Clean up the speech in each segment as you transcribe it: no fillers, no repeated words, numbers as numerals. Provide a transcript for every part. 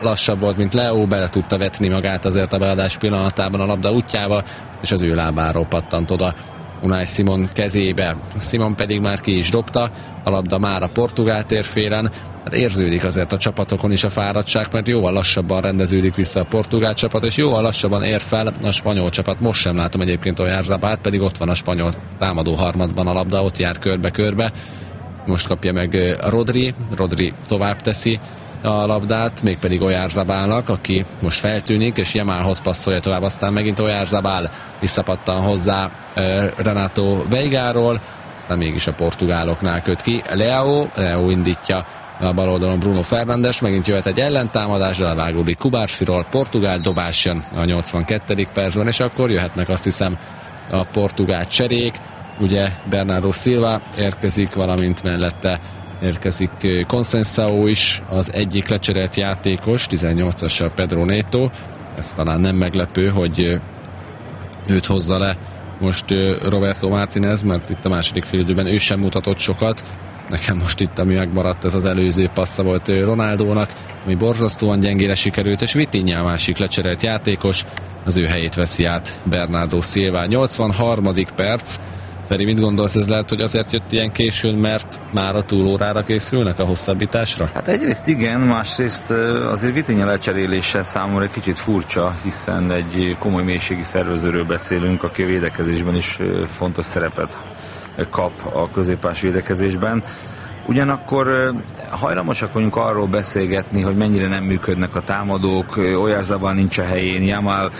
lassabb volt, mint Leo, bele tudta vetni magát azért a beadás pillanatában a labda útjába, és az ő lábáról pattant oda Unai Simon kezébe. Simon pedig már ki is dobta, a labda már a portugál térfélen. Hát érződik azért a csapatokon is a fáradtság, mert jóval lassabban rendeződik vissza a portugál csapat, és jóval lassabban ér fel a spanyol csapat. Most sem látom egyébként Oyarzabalt, pedig ott van a spanyol támadó harmadban a labda, ott jár körbe-körbe. Most kapja meg Rodri tovább teszi a labdát, mégpedig Oyarzabalnak, aki most feltűnik, és Yamalhoz passzolja tovább, aztán megint Oyarzabal visszapattan hozzá Renato Veigáról, aztán mégis a portugáloknál köt ki. Leo indítja a bal oldalon Bruno Fernandes, megint jöhet egy ellentámadás, elvágódik Kubarsiról, portugál dobás jön a 82. percben, és akkor jöhetnek azt hiszem a portugál cserék. Ugye Bernardo Silva érkezik, valamint mellette érkezik Conceição is, az egyik lecserélt játékos, 18-assal Pedro Neto. Ez talán nem meglepő, hogy őt hozza le most Roberto Martinez, mert itt a második félidőben ő sem mutatott sokat. Nekem most itt, ami megmaradt, ez az előző passza volt Ronaldónak, ami borzasztóan gyengére sikerült, és Vitinha a másik lecserélt játékos, az ő helyét veszi át Bernardo Silva. 83. perc. Feri, mit gondolsz, ez lehet, hogy azért jött ilyen későn, mert már a túlórára készülnek a hosszabbításra? Hát egyrészt igen, másrészt azért Vitinha lecserélése számomra egy kicsit furcsa, hiszen egy komoly mélységi szervezőről beszélünk, aki a védekezésben is fontos szerepet kap a középpályás védekezésben. Ugyanakkor hajlamosak vagyunk arról beszélgetni, hogy mennyire nem működnek a támadók, Oyarzabal nincs a helyén, Yamal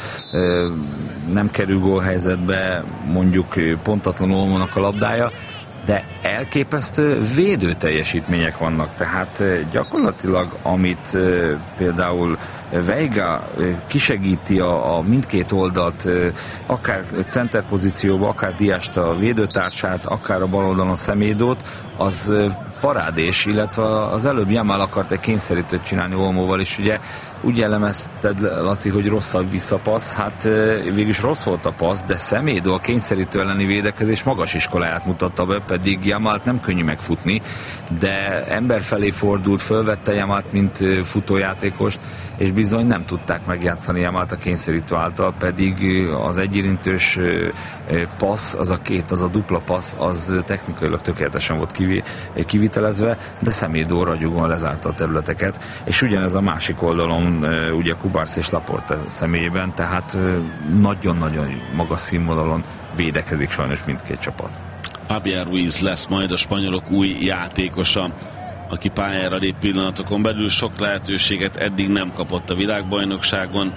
nem kerül gólhelyzetbe, mondjuk pontatlan Olmónak a labdája, de elképesztő védő teljesítmények vannak, tehát gyakorlatilag amit például Veiga kisegíti a mindkét oldalt, akár center pozícióba, akár Diast a védőtársát, akár a bal oldalon Semédót, az parádés, illetve az előbb Yamal akart egy kényszerítőt csinálni Olmóval, és ugye úgy jellemezted, Laci, hogy rossz a visszapassz, hát végülis rossz volt a passz, de Semedo a kényszerítő elleni védekezés magas iskoláját mutatta be, pedig Yamalt nem könnyű megfutni, de ember felé fordult, fölvette Yamalt, mint futójátékost, és bizony nem tudták megjátszani Yamalt a kényszerítő által, pedig az egyérintős passz, az a dupla passz, az technikailag tökéletesen volt kivitelezve, de Semedo ragyogóan lezárta a területeket, és ugyanez a másik oldalon ugye Kubarsi és Laporte személyében, tehát nagyon-nagyon magas színvonalon védekezik sajnos mindkét csapat. Fabián Ruiz lesz majd a spanyolok új játékosa, aki pályára lép pillanatokon belül. Sok lehetőséget eddig nem kapott a világbajnokságon,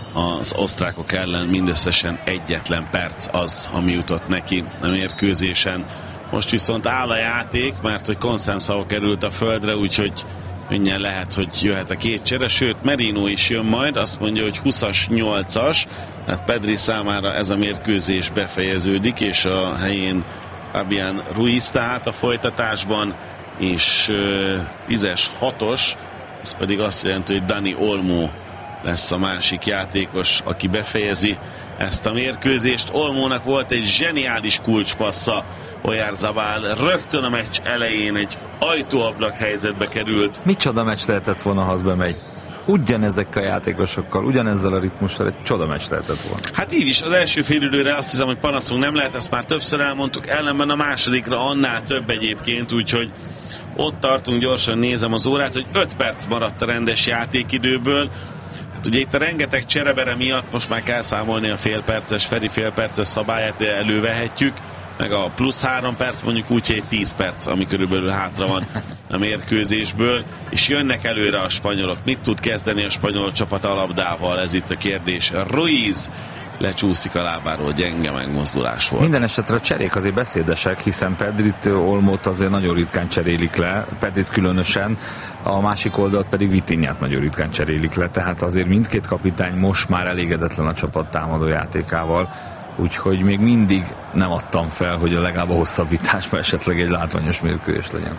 az osztrákok ellen mindösszesen egyetlen perc az, ami jutott neki a mérkőzésen. Most viszont áll a játék, mert hogy Conceição került a földre, úgyhogy könnyen lehet, hogy jöhet a két csere, sőt Merino is jön majd, azt mondja, hogy 20-as, 8-as, hát Pedri számára ez a mérkőzés befejeződik, és a helyén Fabián Ruiz tehát a folytatásban, és 10-es, 6-os, ez pedig azt jelenti, hogy Dani Olmo lesz a másik játékos, aki befejezi ezt a mérkőzést. Olmónak volt egy zseniális kulcspassza, Oyarzabal rögtön a meccs elején egy ajtóablak helyzetbe került. Micsoda meccs lehetett volna, ha az bemegy? Ugyanezekkel a játékosokkal, ugyanezzel a ritmussal egy csoda meccs lehetett volna. Hát így is, az első félidőre azt hiszem, hogy panaszunk nem lehet, ezt már többször elmondtuk, ellenben a másodikra annál több egyébként, úgyhogy ott tartunk, gyorsan nézem az órát, hogy 5 perc maradt a rendes játékidőből. Hát ugye itt a rengeteg cserebere miatt most már kell számolni a félperces, Feri félperces szabályát elővehetjük, meg a plusz 3 perc, mondjuk úgy, hogy 10 perc, ami körülbelül hátra van a mérkőzésből, és jönnek előre a spanyolok. Mit tud kezdeni a spanyol csapat a labdával? Ez itt a kérdés. Ruiz lecsúszik a lábáról, gyenge megmozdulás volt. Minden esetre a cserék azért beszédesek, hiszen Pedrit, Olmót azért nagyon ritkán cserélik le, Pedrit különösen, a másik oldalt pedig Vitinhát nagyon ritkán cserélik le, tehát azért mindkét kapitány most már elégedetlen a csapat támadó játékával, úgyhogy még mindig nem adtam fel, hogy a legalább a hosszabbításban esetleg egy látványos mérkőzés legyen.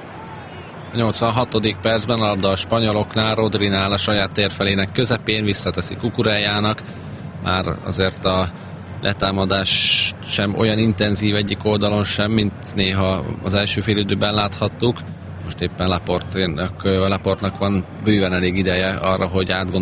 A 86. percben a labda a spanyoloknál, Rodrinál a saját térfelének közepén, visszateszi Kukurejának. Már azért a letámadás sem olyan intenzív egyik oldalon sem, mint néha az első félidőben láthattuk. Most éppen Laportnak van bőven elég ideje arra, hogy